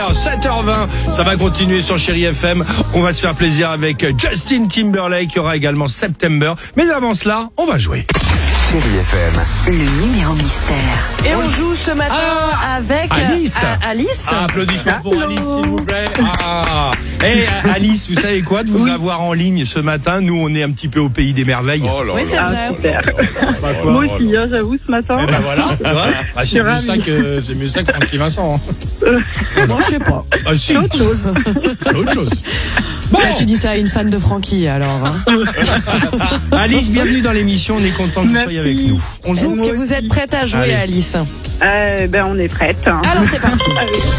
Mystère, 7h20. Ça va continuer sur Chérie FM. On va se faire plaisir avec Justin Timberlake. Il y aura également September. Mais avant cela, on va jouer. Chérie FM. Le numéro mystère. Et on joue ce matin avec Alice. Alice. Applaudissements pour Alice, s'il vous plaît. Alice, vous savez quoi de vous avoir en ligne ce matin? Nous, on est un petit peu au pays des merveilles. Oui, c'est vrai. Super. Moi aussi, j'avoue, ce matin. Ben voilà. C'est mieux ça que Francky Vincent. Bon, je sais pas. Si. C'est autre chose. C'est autre chose. Bon. Là, tu dis ça à une fan de Francky, alors. Alice, bienvenue dans l'émission. On est content que vous soyez avec nous. On joue. Est-ce que vous êtes prête à jouer, Allez. Alice? On est prête. Alors, c'est parti.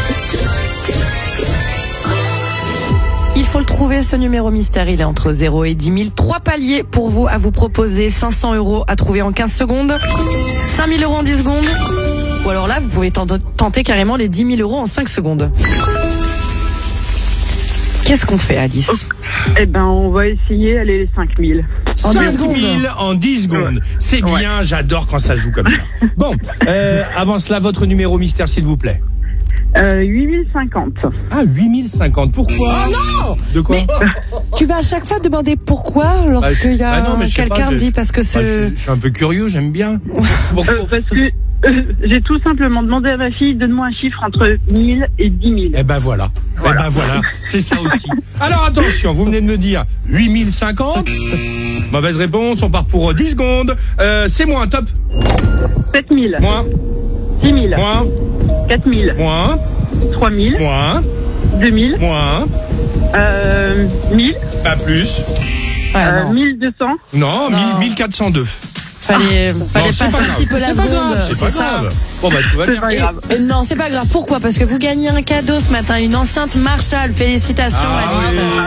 Il faut le trouver, ce numéro mystère. Il est entre 0 et 10 000. 3 paliers pour vous à vous proposer. 500 € à trouver en 15 secondes. 5 000 € en 10 secondes. Ou alors là, vous pouvez tenter carrément les 10 000 € en 5 secondes. Qu'est-ce qu'on fait, Alice? On va essayer, allez, les 5 000. En 10 5 secondes. 000 en 10 secondes. C'est bien, j'adore quand ça joue comme ça. Bon, avant cela, votre numéro mystère, s'il vous plaît. 8050. Ah, 8050. Pourquoi? Oh non! De quoi? Mais tu vas à chaque fois demander pourquoi lorsqu'il y a quelqu'un dit parce que c'est... Je suis un peu curieux, j'aime bien. Pourquoi? Parce que j'ai tout simplement demandé à ma fille, donne-moi un chiffre entre 1000 et 10 000. Eh ben voilà. C'est ça aussi. Alors attention, vous venez de me dire 8050. Mauvaise réponse, on part pour 10 secondes. C'est moins, top. 7 000. Moins, 6 000. moins, 4 000. moins, 3 000. moins, 2 000. moins, 1000. pas plus. non. 1200. Non, Non. 1402. Fallait c'est pas passer un grave. petit peu la C'est pas seconde. grave, c'est pas ça. grave. Bon bah tout va C'est bien. pas grave. Non, c'est pas grave. Pourquoi? Parce que vous gagnez un cadeau ce matin, une enceinte Marshall. Félicitations, Alice.